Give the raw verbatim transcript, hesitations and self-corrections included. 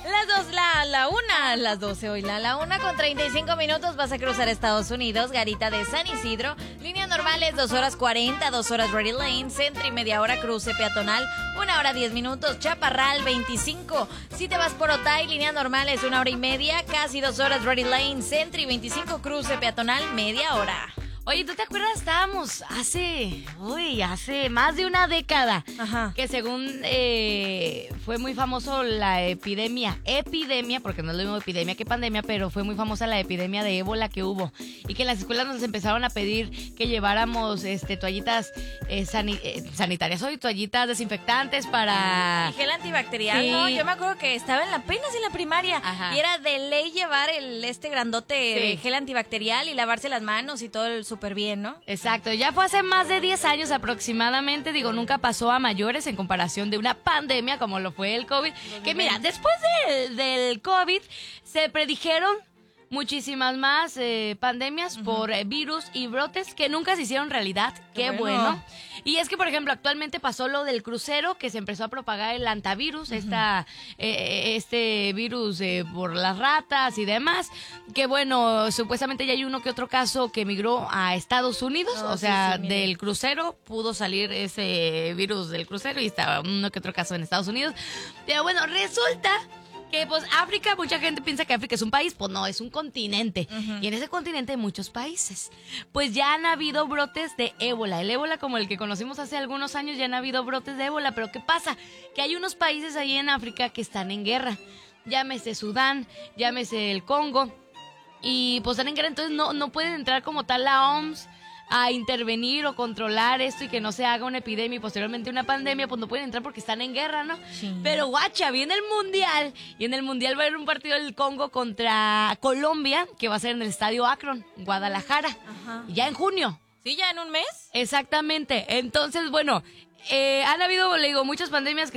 Las dos, la, la una, las doce hoy, la, la una con treinta y cinco minutos vas a cruzar Estados Unidos, Garita de San Isidro, líneas normales dos horas cuarenta, dos horas Ready Lane, Centro media hora cruce peatonal, una hora diez minutos, Chaparral veinticinco, si te vas por Otay, líneas normales una hora y media, casi dos horas Ready Lane, Centro veinticinco cruce peatonal, media hora. Oye, ¿tú te acuerdas? Estábamos hace, uy, hace más de una década, Ajá. que según eh, fue muy famoso la epidemia, epidemia, porque no es lo mismo epidemia que pandemia, pero fue muy famosa la epidemia de ébola que hubo, y que en las escuelas nos empezaron a pedir que lleváramos este toallitas eh, sani- eh, sanitarias, hoy toallitas desinfectantes para... Y gel antibacterial, Sí. ¿no? Yo me acuerdo que estaba en la, apenas en la primaria. Ajá. Y era de ley llevar el este grandote Sí. de gel antibacterial y lavarse las manos y todo el súper bien, ¿no? Exacto, ya fue hace más de diez años aproximadamente, digo, nunca pasó a mayores en comparación de una pandemia como lo fue el COVID, que mira, después del, del COVID se predijeron muchísimas más eh, pandemias uh-huh. por eh, virus y brotes que nunca se hicieron realidad, qué, qué bueno. bueno. Y es que, por ejemplo, actualmente pasó lo del crucero, que se empezó a propagar el antivirus, uh-huh. esta, eh, este virus eh, por las ratas y demás, que bueno, supuestamente ya hay uno que otro caso que migró a Estados Unidos, oh, o sea, sí, sí, del crucero pudo salir ese virus del crucero y estaba uno que otro caso en Estados Unidos. Pero bueno, resulta... que pues África, mucha gente piensa que África es un país, pues no, es un continente. Uh-huh. Y en ese continente hay muchos países. Pues ya han habido brotes de ébola. El ébola como el que conocimos hace algunos años, ya han habido brotes de ébola. Pero ¿qué pasa? Que hay unos países ahí en África que están en guerra. Llámese Sudán, llámese el Congo. Y pues están en guerra, entonces no, no pueden entrar como tal la O M S a intervenir o controlar esto y que no se haga una epidemia y posteriormente una pandemia, pues no pueden entrar porque están en guerra, ¿no? Sí. Pero guacha, viene el Mundial y en el Mundial va a haber un partido del Congo contra Colombia que va a ser en el Estadio Akron, Guadalajara, Ajá. ya en junio. ¿Sí, ya en un mes? Exactamente, entonces bueno, eh, han habido, le digo, muchas pandemias que